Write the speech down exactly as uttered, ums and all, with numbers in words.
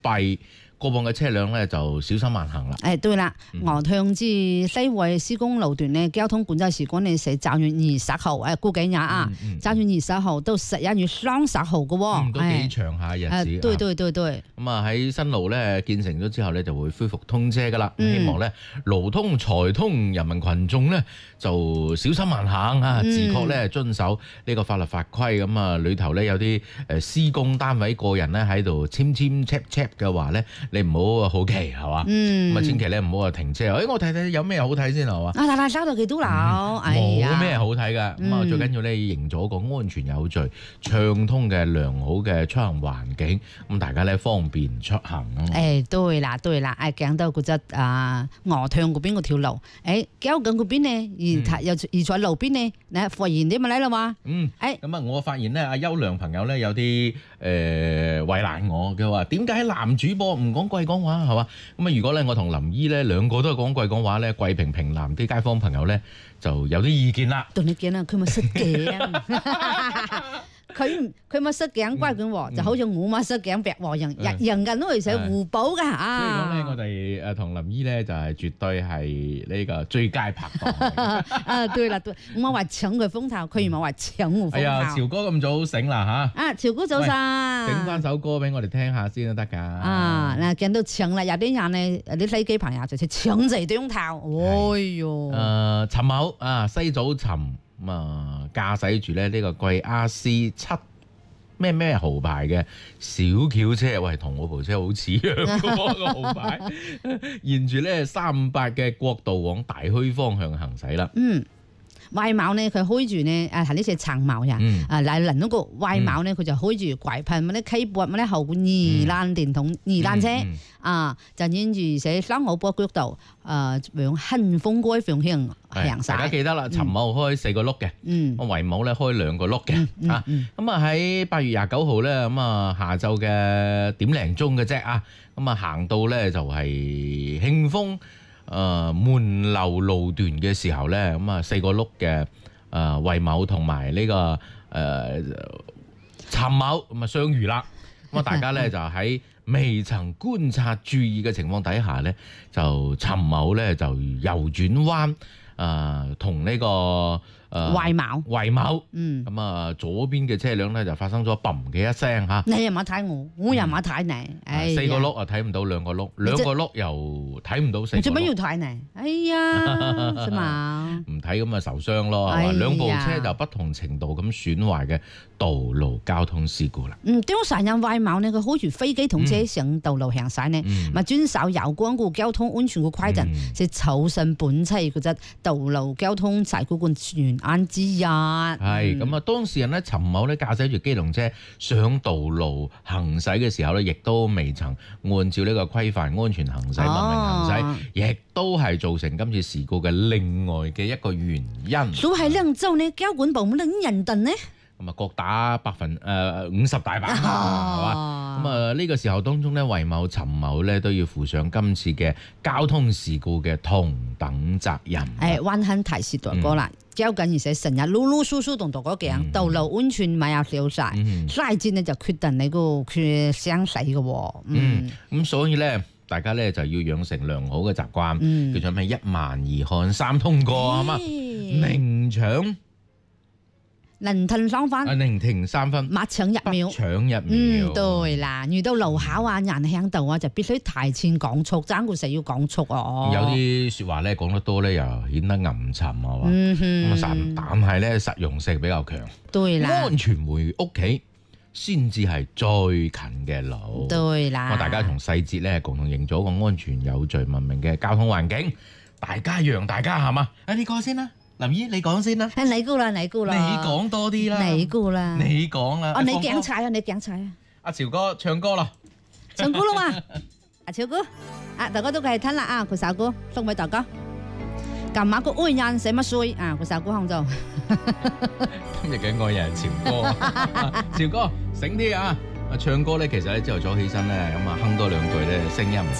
閉。過往嘅車輛咧就小心慢行啦。 誒對啦，鵝塘至西圍施工路段咧，交通管制時間咧係十月二十號誒，估計日啊，十月二十號到十一月三十號嘅喎， 都幾長下日子。 誒對對對對。 咁啊喺新路咧建成咗之後咧就會恢復通車噶啦。希望咧勞通財通人民群眾咧就小心慢行啊，自覺咧遵守呢個法律法規。咁啊裏頭咧有啲誒施工單位個人咧喺度簽簽 check check 嘅話咧。你唔好好奇係嘛，咁啊千祈咧唔好話停車。誒我睇睇有咩好睇先係嘛。 啊大大沙到幾多樓？冇咩好睇㗎。咁啊最緊要咧營造個安全有序、暢通嘅良好嘅出行環境，咁大家咧方便出行。 誒對啦對啦，誒講到嗰隻啊鵝塘嗰邊嗰條路，誒交緊嗰邊咧而又而在路邊咧，嗱發現啲乜嚟啦嘛？嗯，誒咁啊我發現咧阿優良朋友咧有啲誒為難我，佢話點解男主播唔講貴港話係嘛？咁啊，如果咧我同林姨咧兩個都係講貴港話咧，貴平平南啲街坊朋友咧就有啲意見啦。 同你講啦，佢咪識嘅。佢佢咪識講貴港話，就好似我咪識講白話人，人人人都係想互補㗎嚇。 所以講咧，我哋誒同林姨咧就係絕對係呢個最佳拍檔。 啊，對啦對，我話搶佢風頭，佢又咪話搶我風頭。 係啊，潮哥咁早醒啦嚇！ 啊，潮哥早晨， 整翻首歌俾我哋聽下先都得㗎。 啊，嗱，見到搶啦，有啲人咧，啲司機朋友就係搶住中頭，哎呦！ 誒，陳某啊，西早尋。咁啊，駕駛住咧呢個貴亞斯七咩咩號牌嘅小轎車，喂，同我部車好似樣嘅個號牌，沿住咧三五八嘅國道往大墟方向行駛啦。 嗯。外貌呢，佢開住呢，啊係呢隻長毛人，啊嚟輪嗰個外貌呢，佢就開住拐噴乜啲 K 撥乜啲後管二欄電筒二欄車，嗯嗯、啊就沿住寫三號波國道，誒往慶豐街方向行晒。大家記得啦，陳某開四個轆嘅，嗯，維某咧開兩個轆嘅，嗯嗯、啊，咁啊喺八月廿九號咧，咁啊下晝嘅點零鐘嘅啫啊，咁啊行到咧就係慶豐。誒、呃、門樓路段嘅時候咧，咁啊四個轆嘅誒維某同埋呢個誒陳某咁啊相遇啦。咁啊大家咧就喺未曾觀察注意嘅情況底下咧，就陳某咧就右轉彎誒同呢個。 誒維某， 維某，嗯，咁啊左邊嘅車輛咧就發生咗砰嘅一聲嚇， 你又冇睇我，我又冇睇你， 哎、四個轆啊睇唔到兩個轆，兩個轆又睇唔到四個轆， 做乜要睇你？哎呀，係嘛？ 唔睇咁啊受傷咯，係嘛、哎？兩部車就不同程度咁損壞嘅道路交通事故啦。 嗯，點解成日維某呢？佢開住飛機同車上道路行駛呢？咪、嗯、遵守有關個交通安全嘅規定，即係操順本車嗰隻道路交通事故管全。眼之一係咁啊！當事人咧陳某咧駕駛住機動車上道路行駛嘅時候咧，亦都未曾按照呢個規範安全行駛、文明行駛，亦都係造成今次事故嘅另外嘅一個原因。 所以兩州呢交管部冇得認定呢？ 咁啊，各打百分誒五十大板，係嘛？咁啊，呢個時候當中咧，維某、陳某咧都要負上今次嘅交通事故嘅同等責任。 誒，溫馨提示大哥啦，交緊而且成日嚕嚕疏疏同大哥講，道路安全咪有少晒，細節呢就決定你個佢生死嘅喎。 嗯，咁所以咧，大家咧就要養成良好嘅習慣，叫做咩一慢而看三通過係嘛，明搶。 能停三分， 啊，能停三分， 勿搶一秒， 搶一秒。 嗯，對啦，遇到路口啊、人響度啊，就必須提前講速，爭個時要講速哦。 有啲説話咧講得多咧，又顯得陰沉啊嘛。咁啊，但係咧實用性比較強。 對啦， 安全回屋企先至係最近嘅路。 對啦， 咁大家同細節咧共同營造一個安全有序、文明嘅交通環境，大家讓大家係嘛？啊，你講先啦。林姨，你講先啦。 係你估啦，你估啦。 你講多啲啦。 你估啦。 你講啦。 哦，你揀菜啊，你揀菜啊。 阿潮哥唱歌啦。 唱歌啦嘛。阿潮哥，啊，大家都繼續聽啦啊，嗰首歌送俾大家。今晚個愛人寫乜衰啊？嗰首歌響度。 今日嘅愛人係潮哥。潮哥醒啲啊！啊，唱歌咧，其實咧朝頭早起身咧，咁啊哼多兩句咧，聲音唔